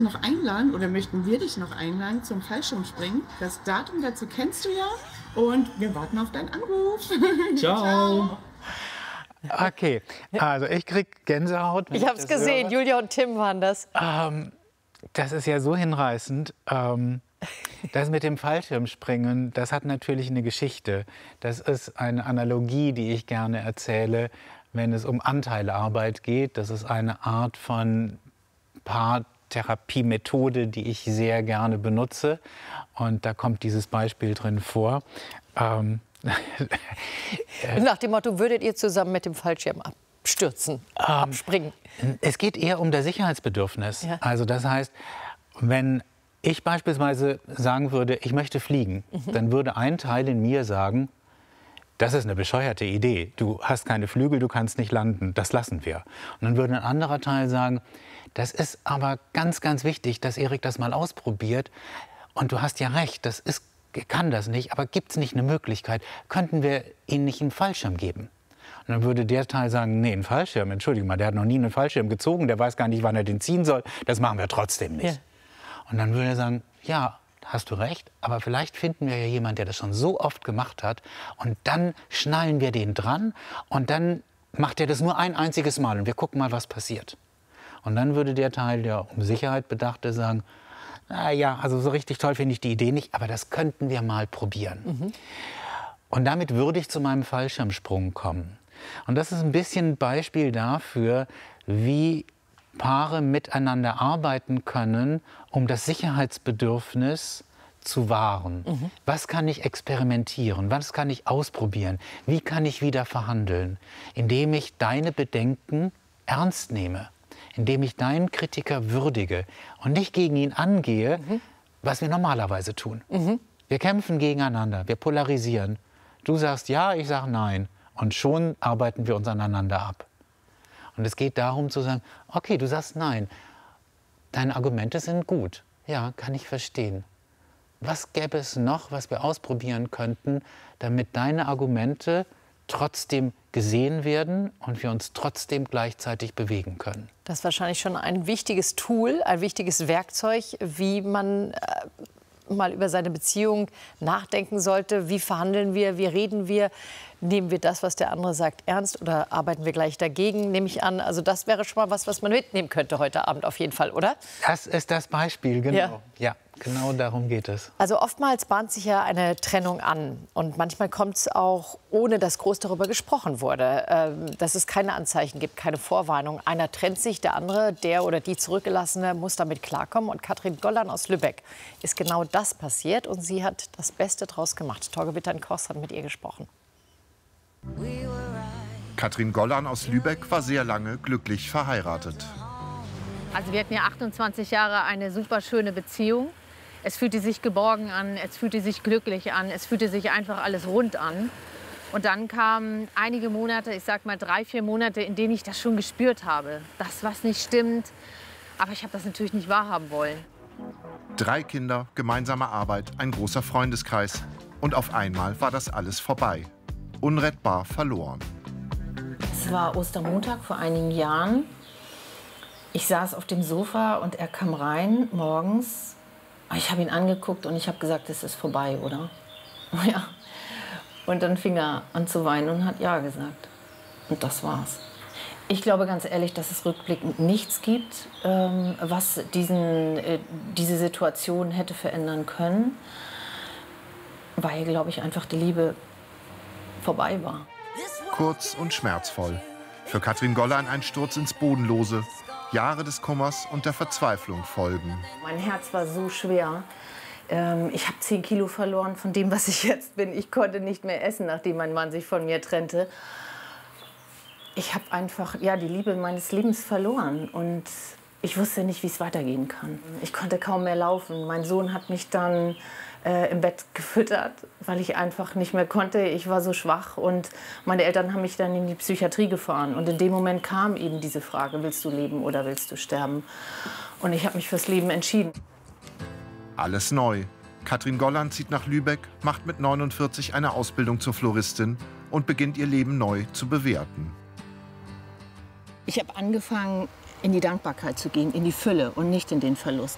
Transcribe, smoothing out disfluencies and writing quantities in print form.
Noch einladen oder möchten wir dich noch einladen zum Fallschirmspringen. Das Datum dazu kennst du ja und wir warten auf deinen Anruf. Ciao. Okay, also ich krieg Gänsehaut. wenn Ich habe es das gesehen, höre. Julia und Tim waren das. Das ist ja so hinreißend. Das mit dem Fallschirmspringen, das hat natürlich eine Geschichte. Das ist eine Analogie, die ich gerne erzähle, wenn es um Anteilearbeit geht. Das ist eine Art von Paartherapiemethode, die ich sehr gerne benutze. Und da kommt dieses Beispiel drin vor. Nach dem Motto, würdet ihr zusammen mit dem Fallschirm abstürzen, abspringen? Es geht eher um das Sicherheitsbedürfnis. Ja. Also das heißt, wenn ich beispielsweise sagen würde, ich möchte fliegen, dann würde ein Teil in mir sagen, das ist eine bescheuerte Idee. Du hast keine Flügel, du kannst nicht landen, das lassen wir. Und dann würde ein anderer Teil sagen, das ist aber ganz, ganz wichtig, dass Erik das mal ausprobiert. Und du hast ja recht, kann das nicht, aber gibt es nicht eine Möglichkeit? Könnten wir ihm nicht einen Fallschirm geben? Und dann würde der Teil sagen, nee, einen Fallschirm, entschuldige mal, der hat noch nie einen Fallschirm gezogen, der weiß gar nicht, wann er den ziehen soll, das machen wir trotzdem nicht. Ja. Und dann würde er sagen, ja, hast du recht, aber vielleicht finden wir ja jemanden, der das schon so oft gemacht hat und dann schnallen wir den dran und dann macht er das nur ein einziges Mal und wir gucken mal, was passiert. Und dann würde der Teil, der um Sicherheit bedacht ist, sagen, na ja, also so richtig toll finde ich die Idee nicht, aber das könnten wir mal probieren. Und damit würde ich zu meinem Fallschirmsprung kommen. Und das ist ein bisschen ein Beispiel dafür, wie Paare miteinander arbeiten können, um das Sicherheitsbedürfnis zu wahren. Was kann ich experimentieren? Was kann ich ausprobieren? Wie kann ich wieder verhandeln? Indem ich deine Bedenken ernst nehme. Indem ich deinen Kritiker würdige und nicht gegen ihn angehe, was wir normalerweise tun. Wir kämpfen gegeneinander, wir polarisieren. Du sagst ja, ich sage nein. Und schon arbeiten wir uns aneinander ab. Und es geht darum zu sagen, okay, du sagst nein. Deine Argumente sind gut. Ja, kann ich verstehen. Was gäbe es noch, was wir ausprobieren könnten, damit deine Argumente trotzdem gesehen werden und wir uns trotzdem gleichzeitig bewegen können? Das ist wahrscheinlich schon ein wichtiges Tool, ein wichtiges Werkzeug, wie man mal über seine Beziehung nachdenken sollte. Wie verhandeln wir, wie reden wir? Nehmen wir das, was der andere sagt, ernst oder arbeiten wir gleich dagegen, nehme ich an. Also das wäre schon mal was man mitnehmen könnte heute Abend auf jeden Fall, oder? Das ist das Beispiel, genau. Ja. Ja, genau darum geht es. Also oftmals bahnt sich ja eine Trennung an. Und manchmal kommt es auch, ohne dass groß darüber gesprochen wurde, dass es keine Anzeichen gibt, keine Vorwarnung. Einer trennt sich, der andere, der oder die Zurückgelassene, muss damit klarkommen. Und Katrin Gollan aus Lübeck ist genau das passiert. Und sie hat das Beste draus gemacht. Torge Wittern-Koss hat mit ihr gesprochen. Katrin Gollan aus Lübeck war sehr lange glücklich verheiratet. Also wir hatten ja 28 Jahre eine super schöne Beziehung. Es fühlte sich geborgen an, es fühlte sich glücklich an, es fühlte sich einfach alles rund an. Und dann kamen einige Monate, ich sag mal 3, 4 Monate, in denen ich das schon gespürt habe. Das, was nicht stimmt. Aber ich habe das natürlich nicht wahrhaben wollen. 3 Kinder, gemeinsame Arbeit, ein großer Freundeskreis. Und auf einmal war das alles vorbei. Unrettbar verloren. Es war Ostermontag vor einigen Jahren. Ich saß auf dem Sofa und er kam rein morgens. Ich habe ihn angeguckt und ich habe gesagt, es ist vorbei, oder? Ja. Und dann fing er an zu weinen und hat ja gesagt. Und das war's. Ich glaube ganz ehrlich, dass es rückblickend nichts gibt, was diese Situation hätte verändern können. Weil, glaube ich, einfach die Liebe vorbei war. Kurz und schmerzvoll. Für Katrin Gollan ein Sturz ins Bodenlose. Jahre des Kummers und der Verzweiflung folgen. Mein Herz war so schwer. Ich habe 10 Kilo verloren von dem, was ich jetzt bin. Ich konnte nicht mehr essen, nachdem mein Mann sich von mir trennte. Ich habe einfach die Liebe meines Lebens verloren. Und ich wusste nicht, wie es weitergehen kann. Ich konnte kaum mehr laufen. Mein Sohn hat mich dann im Bett gefüttert, weil ich einfach nicht mehr konnte. Ich war so schwach und meine Eltern haben mich dann in die Psychiatrie gefahren. Und in dem Moment kam eben diese Frage, willst du leben oder willst du sterben? Und ich habe mich fürs Leben entschieden. Alles neu. Katrin Gollan zieht nach Lübeck, macht mit 49 eine Ausbildung zur Floristin und beginnt ihr Leben neu zu bewerten. Ich habe angefangen, in die Dankbarkeit zu gehen, in die Fülle und nicht in den Verlust.